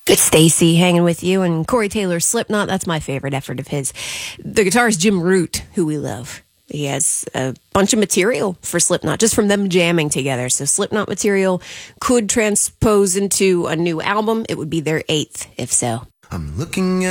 Good Stacy hanging with you, and Corey Taylor's Slipknot. That's my favorite effort of his. The guitarist Jim Root, who we love. He has a bunch of material for Slipknot just from them jamming together. So Slipknot material could transpose into a new album. It would be their 8th, if so. I'm looking at